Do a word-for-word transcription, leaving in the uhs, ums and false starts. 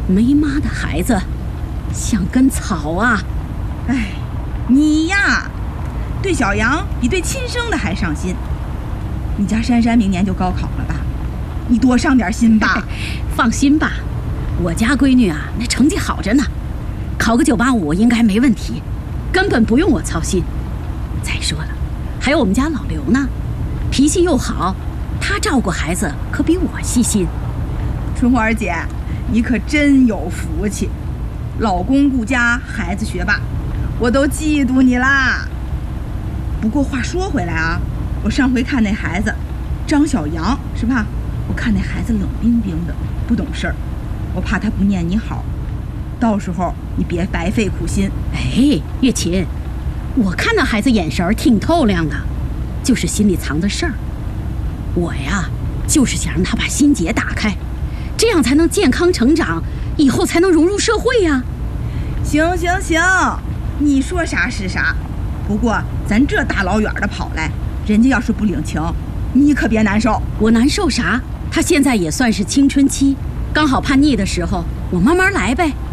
没妈的孩子像根草啊！ 哎，你呀，对小杨比对亲生的还上心。你家珊珊明年就高考了吧？你多上点心吧。 放心吧，我家闺女啊，那成绩好着呢，考个九八五应该没问题，根本不用我操心。再说了，还有我们家老刘呢，脾气又好，他照顾孩子可比我细心。 春花姐，你可真有福气，老公顾家，孩子学霸，我都嫉妒你啦。不过话说回来啊，我上回看那孩子张小杨是吧？我看那孩子冷冰冰的，不懂事儿，我怕他不念你好，到时候你别白费苦心。 哎，月琴，我看那孩子眼神挺透亮的，就是心里藏着事儿。我呀，就是想让他把心结打开，这样才能健康成长，以后才能融入社会呀。 行行行，你说啥是啥。不过咱这大老远的跑来，人家要是不领情，你可别难受。 我难受啥？他现在也算是青春期，刚好叛逆的时候，我慢慢来呗。